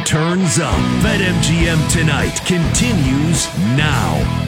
turns up. BetMGM Tonight continues now.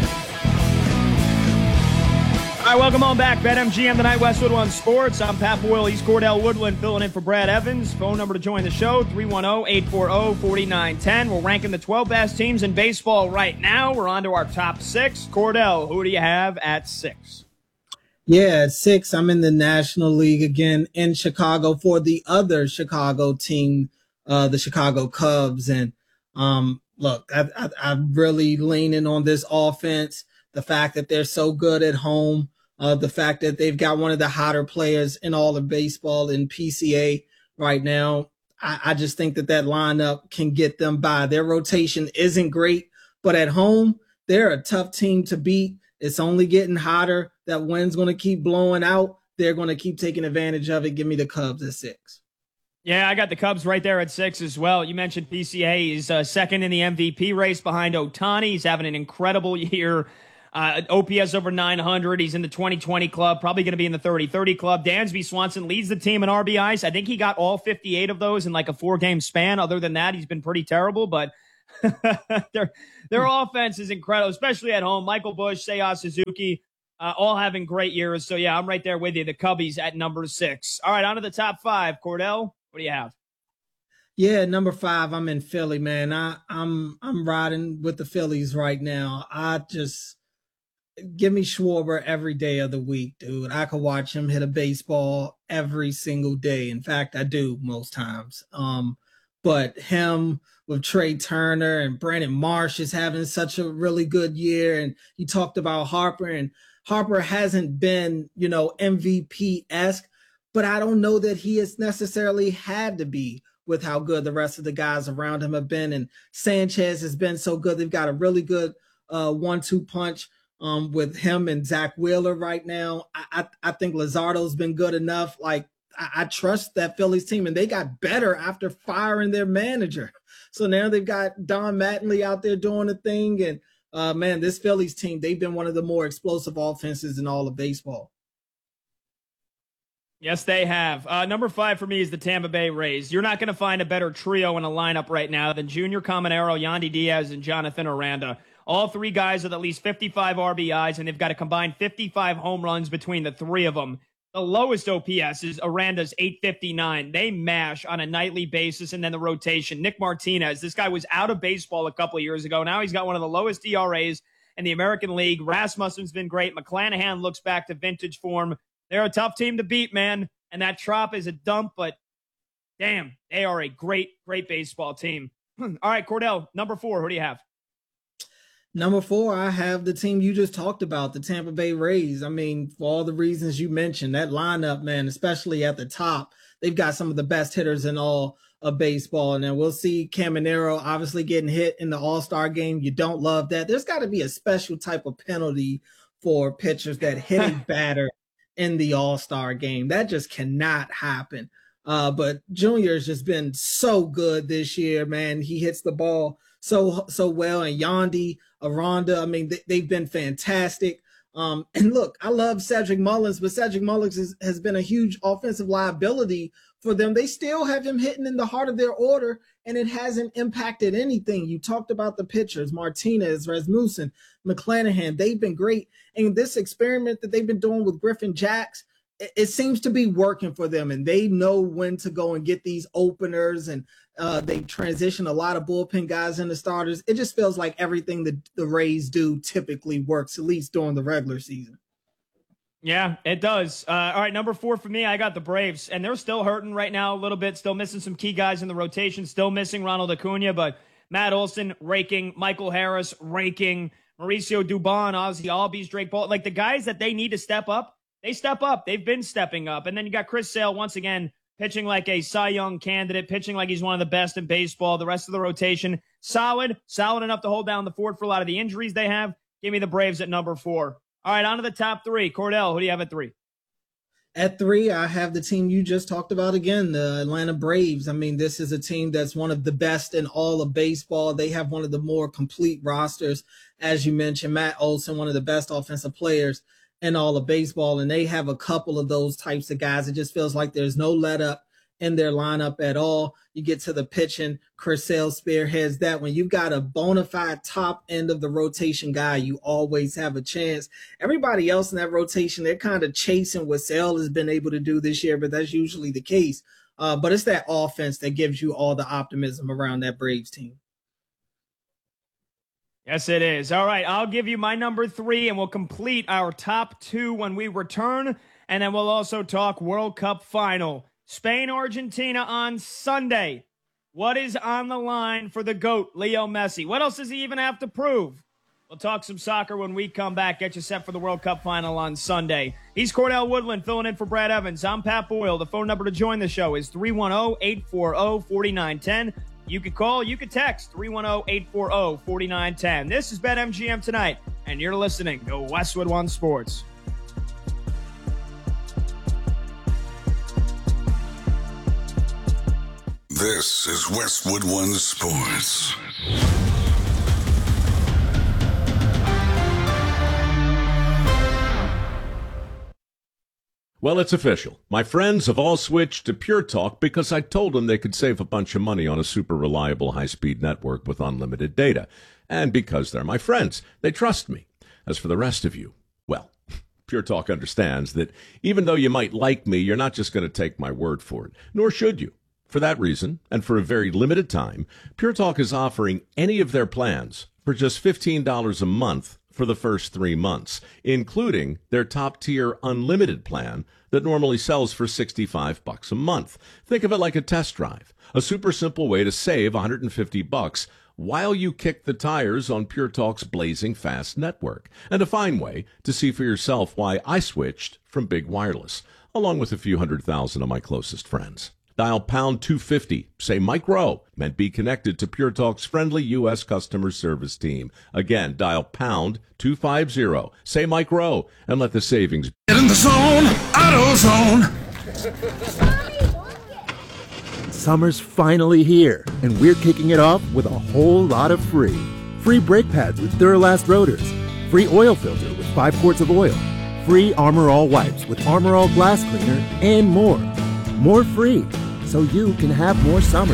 All right, welcome on back. BetMGM Tonight, Westwood One Sports. I'm Pat Boyle. He's Cordell Woodland filling in for Brad Evans. Phone number to join the show, 310-840-4910. We're ranking the 12 best teams in baseball right now. We're on to our top six. Cordell, who do you have at six? Yeah, at six, I'm in the National League again in Chicago for the other Chicago team, the Chicago Cubs. And look, I'm really leaning on this offense, the fact that they're so good at home. The fact that they've got one of the hotter players in all of baseball in PCA right now. I just think that lineup can get them by. Their rotation isn't great, but at home, they're a tough team to beat. It's only getting hotter. That wind's going to keep blowing out. They're going to keep taking advantage of it. Give me the Cubs at six. Yeah, I got the Cubs right there at six as well. You mentioned PCA. He's second in the MVP race behind Ohtani. He's having an incredible year. OPS over 900. He's in the 2020 club, probably going to be in the 30-30 club. Dansby Swanson leads the team in RBIs. I think he got all 58 of those in like a 4-game span. Other than that, he's been pretty terrible, but their offense is incredible, especially at home. Michael Busch, Seiya Suzuki, all having great years. So yeah, I'm right there with you. The Cubbies at number six. All right, on to the top five. Cordell, what do you have? Yeah, number five, I'm in Philly, man. I'm riding with the Phillies right now. Give me Schwarber every day of the week, dude. I could watch him hit a baseball every single day. In fact, I do most times. But him with Trey Turner and Brandon Marsh is having such a really good year. And you talked about Harper, and Harper hasn't been, MVP-esque, but I don't know that he has necessarily had to be with how good the rest of the guys around him have been. And Sanchez has been so good. They've got a really good 1-2 punch with him and Zach Wheeler right now. I think Luzardo's been good enough. Like, I trust that Phillies team, and they got better after firing their manager. So now they've got Don Mattingly out there doing a thing. And man, this Phillies team, they've been one of the more explosive offenses in all of baseball. Yes, they have. Number five for me is the Tampa Bay Rays. You're not going to find a better trio in a lineup right now than Junior Caminero, Yandy Diaz, and Jonathan Aranda. All three guys with at least 55 RBIs, and they've got a combined 55 home runs between the three of them. The lowest OPS is Aranda's 859. They mash on a nightly basis, and then the rotation. Nick Martinez, this guy was out of baseball a couple of years ago. Now he's got one of the lowest ERAs in the American League. Rasmussen's been great. McClanahan looks back to vintage form. They're a tough team to beat, man, and that Trop is a dump, but damn, they are a great, great baseball team. All right, Cordell, number four, who do you have? Number four, I have the team you just talked about, the Tampa Bay Rays. I mean, for all the reasons you mentioned, that lineup, man, especially at the top, they've got some of the best hitters in all of baseball. And then we'll see Caminero obviously getting hit in the All-Star game. You don't love that. There's got to be a special type of penalty for pitchers that hit a batter in the All-Star game. That just cannot happen. But Junior's just been so good this year, man. He hits the ball so well. And Yandy, Aranda, I mean, they've been fantastic. And look, I love Cedric Mullins, but Cedric Mullins has been a huge offensive liability for them. They still have him hitting in the heart of their order, and it hasn't impacted anything. You talked about the pitchers, Martinez, Rasmussen, McClanahan. They've been great. And this experiment that they've been doing with Griffin Jax, it seems to be working for them, and they know when to go and get these openers, and they transition a lot of bullpen guys into starters. It just feels like everything that the Rays do typically works, at least during the regular season. Yeah, it does. All right, number four for me, I got the Braves, and they're still hurting right now a little bit, still missing some key guys in the rotation, still missing Ronald Acuna, but Matt Olson raking, Michael Harris raking, Mauricio Dubon, Ozzy Albies, Drake Ball, like the guys that they need to step up, they step up. They've been stepping up. And then you got Chris Sale once again pitching like a Cy Young candidate, pitching like he's one of the best in baseball. The rest of the rotation, solid enough to hold down the fort for a lot of the injuries they have. Give me the Braves at number four. All right, on to the top three. Cordell, who do you have at three? At three, I have the team you just talked about again, the Atlanta Braves. I mean, this is a team that's one of the best in all of baseball. They have one of the more complete rosters, as you mentioned. Matt Olson, one of the best offensive players in all of baseball, and they have a couple of those types of guys. It just feels like there's no let up in their lineup at all. You get to the pitching, Chris Sale spearheads that. When you've got a bona fide top end of the rotation guy, you always have a chance. Everybody else in that rotation, they're kind of chasing what Sale has been able to do this year, but that's usually the case. But it's that offense that gives you all the optimism around that Braves team. Yes, it is. All right, I'll give you my number 3, and we'll complete our top 2 when we return. And then we'll also talk World Cup final. Spain, Argentina on Sunday. What is on the line for the GOAT, Leo Messi? What else does he even have to prove? We'll talk some soccer when we come back. Get you set for the World Cup final on Sunday. He's Cordell Woodland filling in for Brad Evans. I'm Pat Boyle. The phone number to join the show is 310-840-4910. You can call, you can text 310-840-4910. This is BetMGM Tonight, and you're listening to Westwood One Sports. This is Westwood One Sports. Well, it's official. My friends have all switched to Pure Talk because I told them they could save a bunch of money on a super reliable high-speed network with unlimited data. And because they're my friends, they trust me. As for the rest of you, well, Pure Talk understands that even though you might like me, you're not just going to take my word for it, nor should you. For that reason, and for a very limited time, Pure Talk is offering any of their plans for just $15 a month for the first 3 months, including their top-tier unlimited plan that normally sells for $65 a month. Think of it like a test drive, a super simple way to save $150 while you kick the tires on Pure Talk's blazing fast network, and a fine way to see for yourself why I switched from Big Wireless, along with a few 100,000 of my closest friends. Dial pound 250, say Mike Rowe, and be connected to Pure Talk's friendly U.S. customer service team. Again, dial pound 250, say Mike Rowe, and let the savings Get in the zone, AutoZone. Summer's finally here, and we're kicking it off with a whole lot of free. Free brake pads with Duralast rotors. Free oil filter with 5 quarts of oil. Free Armor All wipes with Armor All glass cleaner, and more. More free, so you can have more summer.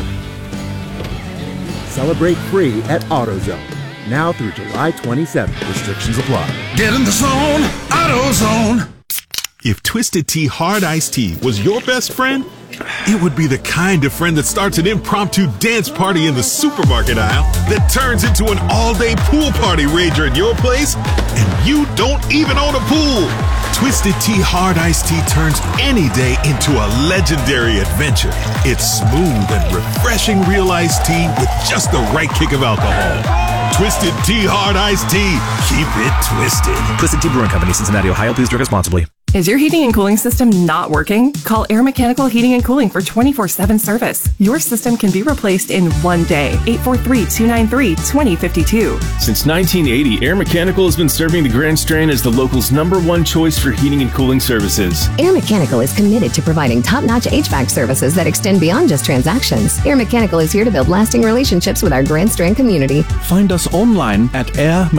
Celebrate free at AutoZone. Now through July 27th. Restrictions apply. Get in the zone, AutoZone. If Twisted Tea Hard Iced Tea was your best friend, it would be the kind of friend that starts an impromptu dance party in the supermarket aisle that turns into an all-day pool party rager at your place, and you don't even own a pool. Twisted Tea Hard Iced Tea turns any day into a legendary adventure. It's smooth and refreshing real iced tea with just the right kick of alcohol. Twisted Tea Hard Iced Tea. Keep it twisted. Twisted Tea Brewing Company, Cincinnati, Ohio. Please drink responsibly. Is your heating and cooling system not working? Call Air Mechanical Heating and Cooling for 24/7 service. Your system can be replaced in one day. 843-293-2052. Since 1980, Air Mechanical has been serving the Grand Strand as the local's #1 choice for heating and cooling services. Air Mechanical is committed to providing top-notch HVAC services that extend beyond just transactions. Air Mechanical is here to build lasting relationships with our Grand Strand community. Find us online at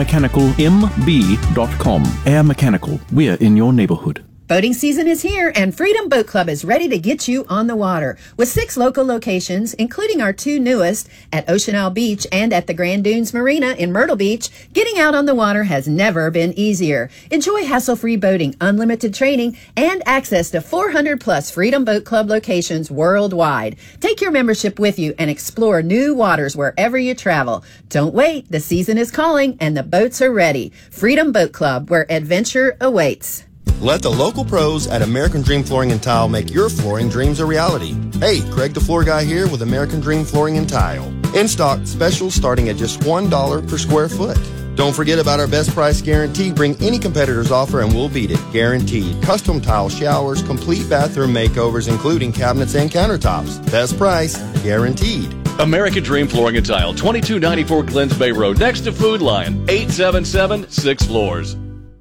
airmechanicalmb.com. Air Mechanical, we're in your neighborhood. Boating season is here, and Freedom Boat Club is ready to get you on the water. With 6 local locations, including our 2 newest at Ocean Isle Beach and at the Grand Dunes Marina in Myrtle Beach, getting out on the water has never been easier. Enjoy hassle-free boating, unlimited training, and access to 400-plus Freedom Boat Club locations worldwide. Take your membership with you and explore new waters wherever you travel. Don't wait. The season is calling, and the boats are ready. Freedom Boat Club, where adventure awaits. Let the local pros at American Dream Flooring and Tile make your flooring dreams a reality. Hey, Craig the Floor Guy here with American Dream Flooring and Tile. In stock, specials starting at just $1 per square foot. Don't forget about our best price guarantee. Bring any competitor's offer and we'll beat it. Guaranteed. Custom tile showers, complete bathroom makeovers, including cabinets and countertops. Best price, guaranteed. American Dream Flooring and Tile, 2294 Glens Bay Road, next to Food Lion, 877 6 floors.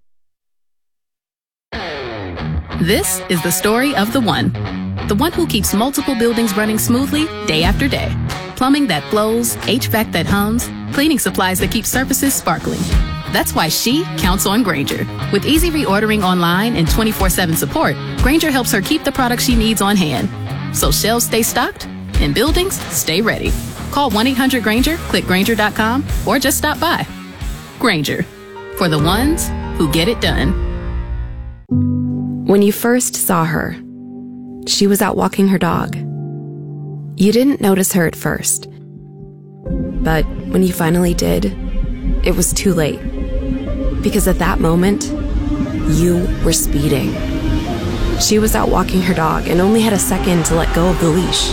This is the story of the one who keeps multiple buildings running smoothly day after day. Plumbing that flows, HVAC that hums, cleaning supplies that keep surfaces sparkling. That's why she counts on Grainger. With easy reordering online and 24/7 support, Grainger helps her keep the products she needs on hand. So shelves stay stocked and buildings stay ready. Call 1-800-GRANGER, click Grainger.com, or just stop by. Grainger, for the ones who get it done. When you first saw her, she was out walking her dog. You didn't notice her at first. But when you finally did, it was too late. Because at that moment, you were speeding. She was out walking her dog and only had a second to let go of the leash.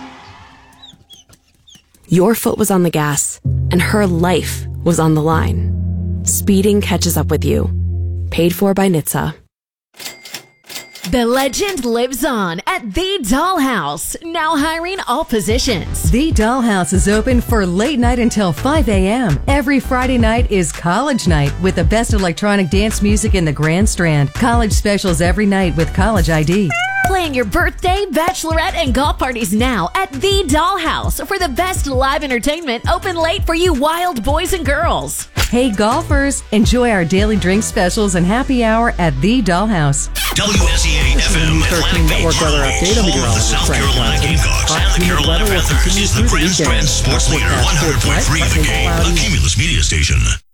Your foot was on the gas, and her life was on the line. Speeding catches up with you. Paid for by NHTSA. The legend lives on at The Dollhouse, now hiring all positions. The Dollhouse is open for late night until 5 a.m. Every Friday night is college night with the best electronic dance music in the Grand Strand. College specials every night with college ID. Plan your birthday, bachelorette, and golf parties now at The Dollhouse for the best live entertainment open late for you wild boys and girls. Hey golfers, enjoy our daily drink specials and happy hour at The Dollhouse. WSEA-FM Atlantic Network weather update. Home of the South Carolina Gamecocks and the Carolina Panthers is the Grand Strand Sports Leader 100.3 The Game, a Cumulus Media Station.